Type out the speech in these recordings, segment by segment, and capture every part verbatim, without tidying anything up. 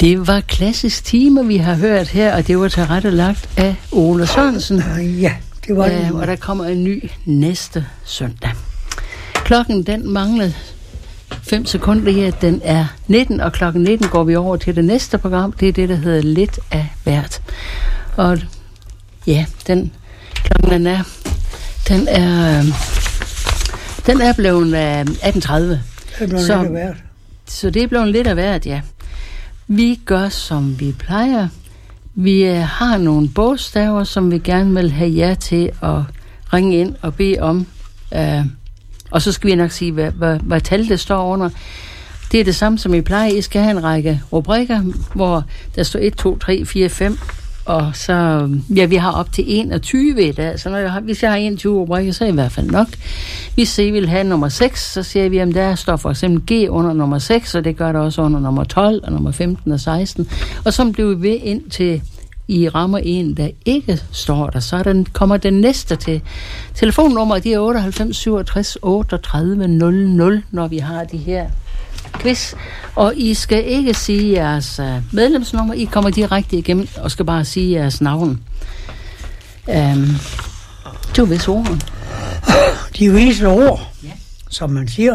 Det var Klassisk Time, vi har hørt her, og det var tilrettelagt af Ole Sørensen. Ja, det var det. Øh, og der kommer en ny næste søndag. Klokken, den mangler fem sekunder i, at den er nitten, og klokken nitten går vi over til det næste program. Det er det, der hedder Lidt af hvert. Og ja, den klokken den er, den er, den er blevet atten tredive. Det er blevet så, lidt af hvert. Så det er blevet lidt af hvert, ja. Vi gør, som vi plejer. Vi uh, har nogle bogstaver, som vi gerne vil have jer til at ringe ind og bede om. Uh, og så skal vi nok sige, hvad, hvad, hvad tal det står under. Det er det samme, som I plejer. I skal have en række rubrikker, hvor der står et, to, tre, fire, fem. Og så, ja, vi har op til enogtyve i dag. Så når jeg har, hvis jeg har enogtyve rubrikker, så er det i hvert fald nok. Hvis I vil have nummer seks, så siger vi, at der står for eksempel G under nummer seks, og det gør der også under nummer tolv, og nummer femten og seksten. Og så bliver vi ved ind til, I rammer en, der ikke står der. Så den, kommer den næste til. Telefonnummeret, det er otteoghalvfems syvogtres otteogtredive nul nul, når vi har de her quiz. Og I skal ikke sige jeres uh, medlemsnummer. I kommer direkte igennem og skal bare sige jeres navn. Um, det var vist ordene. De vise ord, ja. Som man siger.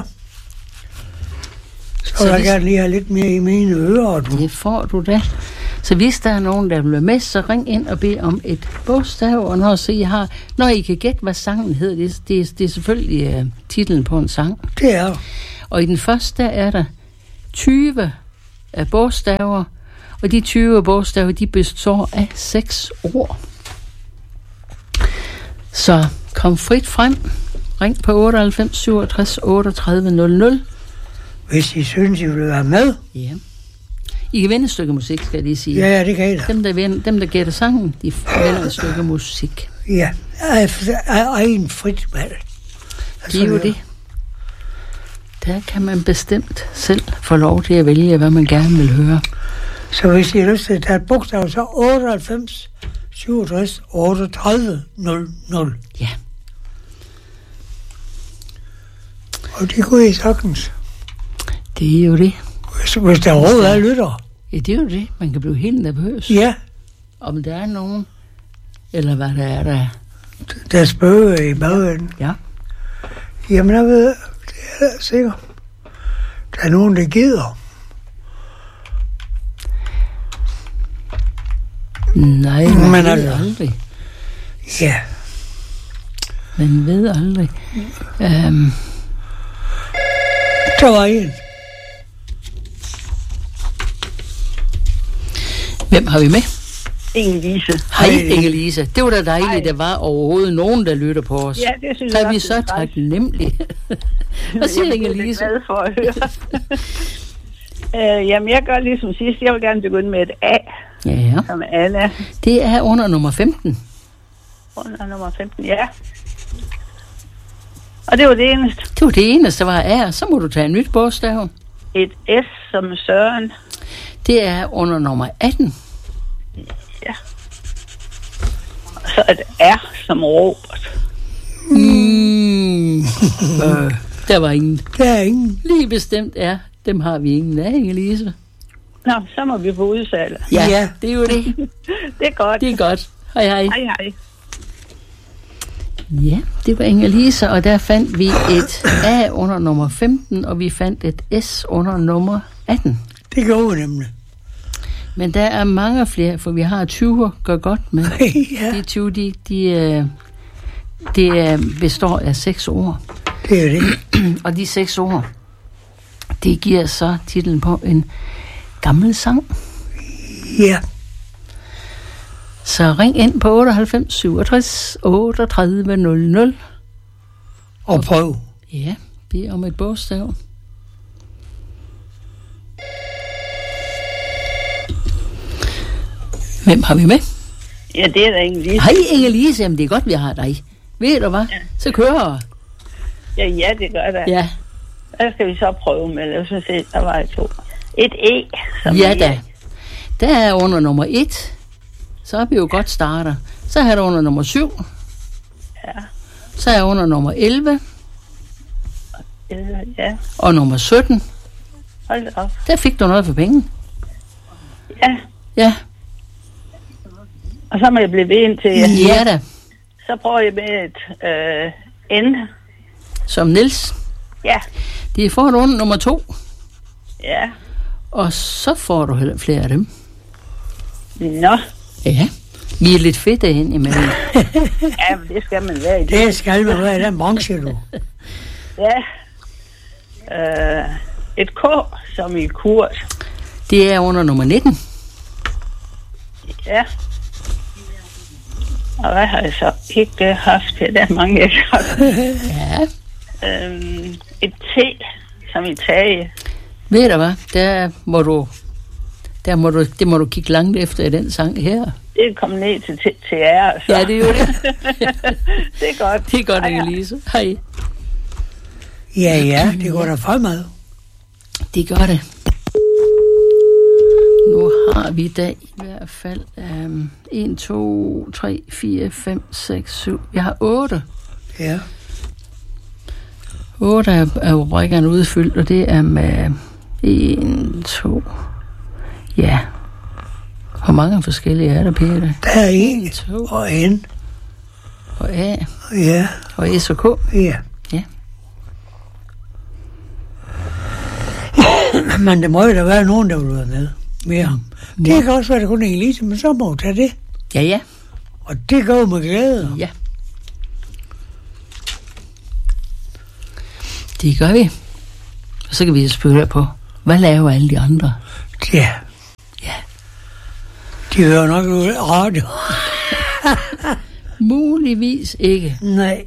Så, Så vil jeg hvis... gerne lige have lidt mere i mine ører. Du. Det får du da. Så hvis der er nogen, der vil være med, så ring ind og bed om et bogstav. Og når, så I, har, når I kan gætte, hvad sangen hedder, det, det, det er selvfølgelig uh, titlen på en sang. Det er Og i den første, der er der tyve af bogstaver, og de tyve bogstaver, de består af seks ord. Så kom frit frem. Ring på otteoghalvfems syvogtres otteogtredive nul nul. Hvis I synes, I vil være med. Ja. I kan vinde et stykke musik, skal jeg lige sige. Ja, ja, det kan I da. Dem, der, vinder, dem, der gætter sangen, de vinder et stykke musik. Ja, jeg er en frit valg. Det er jo det. Der kan man bestemt selv få lov til at vælge, hvad man gerne vil høre. Så hvis I har lyst til at tage et bogstav, så otteoghalvfems syvogtres otteogtredive nul nul. Ja. Og det kunne I sagtens. Det er jo det. Hvis, hvis der overhovedet er lytter. Ja, det er jo det. Man kan blive helt nervøs. Ja. Om der er nogen, eller hvad der er, der... Der spørger i bagenden. Ja. Jamen, jeg ved, det er jeg sikker. Der er nogen, der gider. Nej, man Men ved altså, aldrig. Ja. Man ved aldrig. Um, Der var en. Hvem har vi med? Inge-Lise. Hej, Inge-Lise. Det var da dejligt, Hej. der var overhovedet nogen, der lytter på os. Ja, det synes så jeg er vi også, så det er træls. taknemmelige. Hvad siger Inge-Lise? Jeg er glad for at høre. uh, jamen, jeg gør ligesom sidst. Jeg vil gerne begynde med et A, Ja, som Anna. det er under nummer femten. Under nummer femten, ja. Og det var det eneste. Det var det eneste, der var A, så må du tage et nyt bogstav. Et S som Søren. Det er under nummer atten. Ja. Og så et R som Robert. Mm. øh, der var ingen. Der er ingen. Lige bestemt er, dem har vi ingen af, Inge-Lise. Nå, så må vi på udsalg. Ja, Ja. det er jo det. Det er godt. Det er godt. Hej, hej. Hej, hej. Ja, det var Inge-Lise, og der fandt vi et A under nummer femten, og vi fandt et S under nummer atten. Det gjorde vi nemlig. Men der er mange flere, for vi har tyve gør godt med. Ja, De tyve, de, de, øh, det øh, består af seks ord. det er det. Og de seks ord, det giver så titlen på en gammel sang. Ja. Så ring ind på otteoghalvfems syvogtres otteogtredive nul nul. Og prøv. Ja, bed om et bogstav. Hvem har vi med? Ja, det er da Inge-Lise. Hej Inge-Lise, jamen det er godt, vi har dig. Ved du hvad? Ja. Så kører. Ja, ja, det gør det. Ja, Hvad skal vi så prøve med? Lad os se, der var et to. Et E. Som ja E. da. Der er under nummer et. Så er vi jo godt starter. Så er der under nummer syv. Ja. Så er under nummer elleve. Ja. Og nummer sytten. Hold da op. Der fik du noget for penge. Ja. Ja. Og så må jeg blive ved ind til... Ja da. Så prøver jeg med et øh, N. Som Niels. Ja. De får du under nummer to. Ja. Og så får du heller flere af dem. Nå. Ja. Vi er lidt fedte ind imellem. Ja, men det skal man være i det. Det skal man være i den branche, du. Ja. Øh, et K, som i Kurt. Det er under nummer nitten. Ja. Og hvad har jeg så ikke haft her? Der er mange, jeg har haft. Ja. Øhm, et T, som i Tage. Ved du hvad? Der må du, der må du, det må du kigge langt efter i den sang her. Det er kommet ned til T R. Så. Ja, det er jo det. Det er godt. Det er godt, Inge-Lise. Hej. Ja, ja, det går da fremad. Det gør det. Nu har vi da i hvert fald um, en, to, tre, fire, fem, seks, syv. Vi har otte. Ja. otte er, er rubrikkerne udfyldt, og det er med en, to. Ja. Hvor mange forskellige er der, Peter? Der er en, to. og N. Og A. Ja. Og S og K. Ja. Ja. Men der må jo da være nogen, der vil være med mere. Det kan også være, der kun er Elise, men så må du tage det. Ja, ja. Og det går med glæde. Ja. Det gør vi. Og så kan vi spørge på, hvad laver alle de andre? Ja. Ja. De hører nok ud af radio. Muligvis ikke. Nej.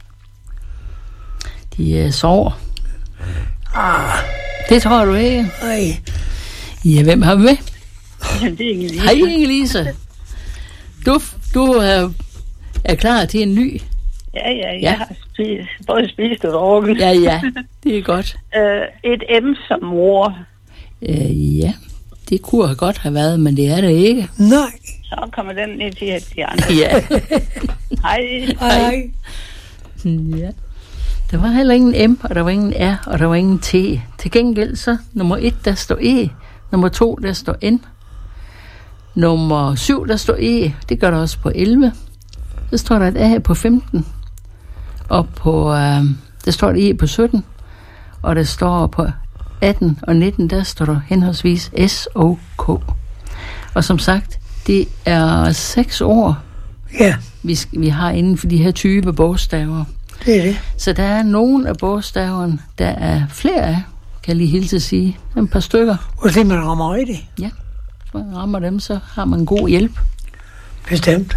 De uh, sover. Ah, Det tror du ikke? nej. Ja, hvem har vi med? Det er Inge-Lise. Hej, Inge-Lise. Du, du er, er klar til en ny? Ja, ja, jeg Ja. har spist, både spist og drukket. Ja, ja. Det er godt. Øh, et M som mor. Uh, ja, det kunne have godt have været, men det er det ikke. Nej. Så kommer den ned til de andre. Ja. Hej. Nej. Ja. Der var heller ingen M, og der var ingen R, og der var ingen T. Til gengæld så, nummer et, der står E. Nummer to, der står N. Nummer syv, der står E. Det gør der også på elleve. Så står der et A på femten. Og på, øh, der står et E på sytten. Og der står på atten og nitten, der står der henholdsvis S og K. Og som sagt, det er seks år, Ja, vi, vi har inden for de her type bogstaver. det er det. Så der er nogle af bogstaverne, der er flere af, kan jeg lige hilse at sige. Et par stykker. Og se, man rammer rigtigt. Ja, hvis man rammer dem, så har man god hjælp. Bestemt.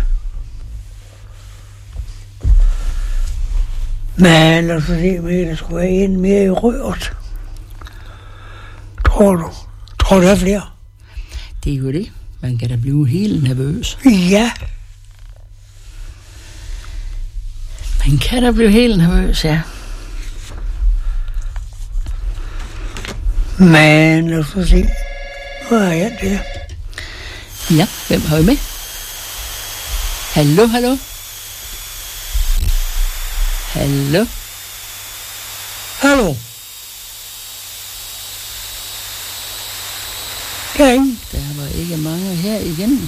Men lad os se, om der skulle være en mere i røret. Tror du? Tror du, der er flere? Det er jo det. Man kan da blive helt nervøs. Ja. Man kan da blive helt nervøs, ja. Men lad os se. Hvor er jeg der? Ja, hvem har vi med? Hallo, hallo? Hallo? Hallo? Der er ingen. Der var ikke mange her igen.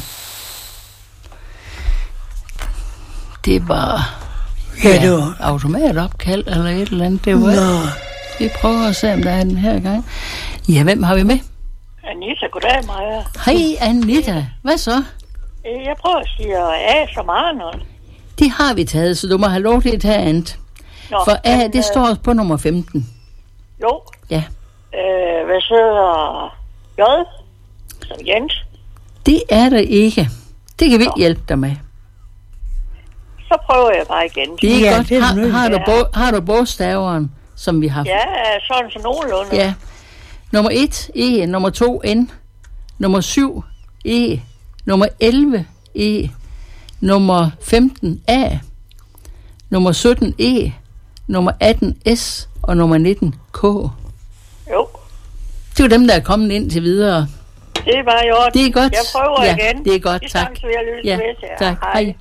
Det var... Ja, det var... automatopkald eller et eller andet. Det var... Nå. Vi prøver at se, om der er den her gang. Ja, hvem har vi med? Anita, goddag, Maja. Hej, Anita. Hvad så? Jeg prøver at sige A som Arnold. Det har vi taget, så du må have lov til at tage andet. Nå, For A, men, det øh, står på nummer femten. Jo. Ja. Øh, hvad sidder J som Jens? Det er der ikke. Det kan vi ikke hjælpe dig med. Så prøver jeg bare igen. Det er Ja, godt. det er Har, nødt. har, du bog, har du bogstaveren, som vi har? Ja, sådan så nogenlunde. Ja. Nummer et, E. Nummer to, N. Nummer syv, E. Nummer elleve, E. Nummer femten, A. Nummer sytten, E. Nummer atten, S. Og nummer nitten, K. Jo, Det er dem, der er kommet ind til videre. det er bare i orden. Det er godt. Jeg prøver Ja, igen. det er godt, I tak. sang, så vil jeg lytte Ja, med til jer. tak. Hej.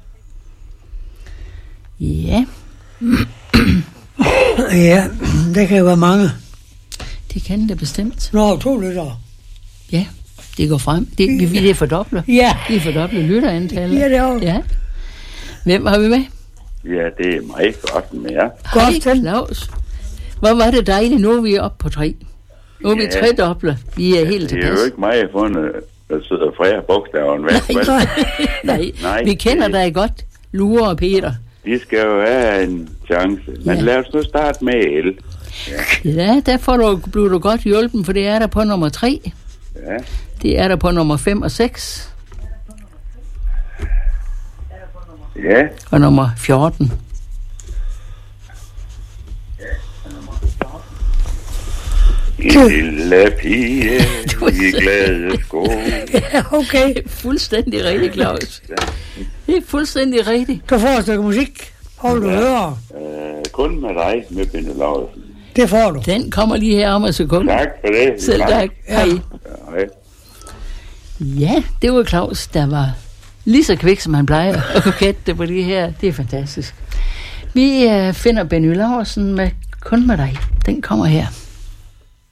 Ja, Ja, det kan jo være mange. det kan det bestemt. Nå, to lyttere. Ja, Det går frem. Det, vi vil det fordobler. Ja. Det fordobler lytterantallet. Ja, det er jo. Ja. Hvem har vi med? Ja, det er mig godt med jer. Hej, Godt, den. Claus. Hvor var det dejligt. Nu er vi oppe på tre. Nu er vi Ja. tredobler. Vi er Ja, helt det er tilpas. jo ikke mig, jeg har fundet, der sidder flere bogstaver end hvad. vel? Nej, Nej, vi kender det- dig godt. Lure og Peter. De skal jo have en chance. Men Ja. lad os nu starte med el. Ja, der får du, bliver du godt hjulpen, for det er der på nummer tre. Ja. Det er der på nummer fem og seks. Ja. Og nummer fjorten. En lille pige i glade sko. Ja, okay. Fuldstændig rigtigt, Claus. Det er fuldstændig rigtigt. Du får et stykke musik. Hold du hører. Øh, kun med dig, med Benny Lausen. Det får du. Den kommer lige her om et sekund. Tak for det. Selv tak. Hej. Ja. Ja, det var Claus, der var lige så kvik, som han plejer at kunne gætte det på det her. Det er fantastisk. Vi uh, finder Benny Lausen med Kun med dig. Den kommer her.